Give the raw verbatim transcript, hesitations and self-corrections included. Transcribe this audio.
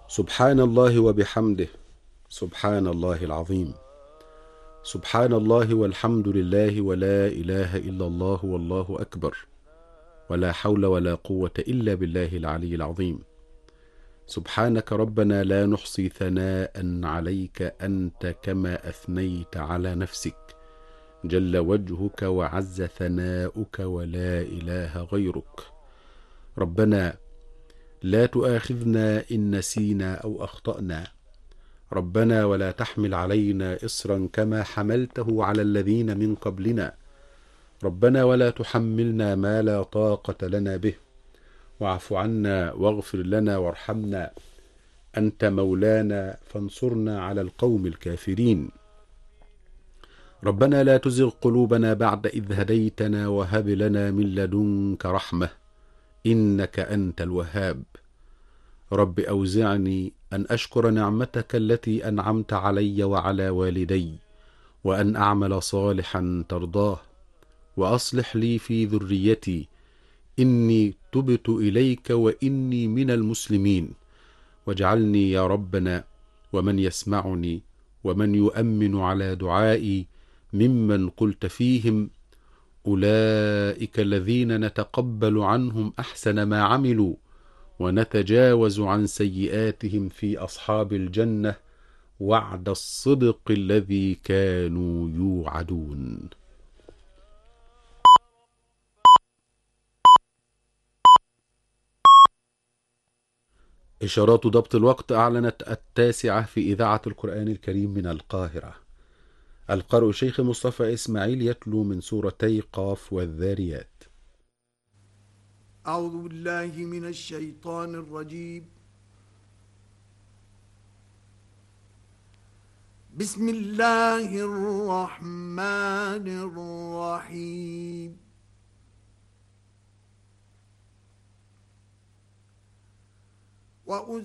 سبحان الله وبحمده. سبحان الله العظيم. سبحان الله والحمد لله ولا إله إلا الله والله أكبر، ولا حول ولا قوة إلا بالله العلي العظيم. سبحانك ربنا لا نحصي ثناء عليك أنت كما أثنيت على نفسك، جل وجهك وعز ثناؤك ولا إله غيرك. ربنا لا تؤاخذنا إن نسينا أو أخطأنا، ربنا ولا تحمل علينا إصرا كما حملته على الذين من قبلنا، ربنا ولا تحملنا ما لا طاقة لنا به، واعف عنا واغفر لنا وارحمنا، أنت مولانا فانصرنا على القوم الكافرين. ربنا لا تزغ قلوبنا بعد إذ هديتنا وهب لنا من لدنك رحمة إنك أنت الوهاب. رب أوزعني أن أشكر نعمتك التي أنعمت علي وعلى والدي، وأن أعمل صالحا ترضاه، وأصلح لي في ذريتي إني تبت إليك وإني من المسلمين، واجعلني يا ربنا ومن يسمعني ومن يؤمن على دعائي ممن قلت فيهم أولئك الذين نتقبل عنهم أحسن ما عملوا ونتجاوز عن سيئاتهم في أصحاب الجنة وعد الصدق الذي كانوا يوعدون. إشارات ضبط الوقت أعلنت التاسعة في إذاعة القرآن الكريم من القاهرة. القارئ الشيخ مصطفى إسماعيل يتلو من سورتي قاف والذاريات. أعوذ بالله من الشيطان الرجيم. بسم الله الرحمن الرحيم. وأز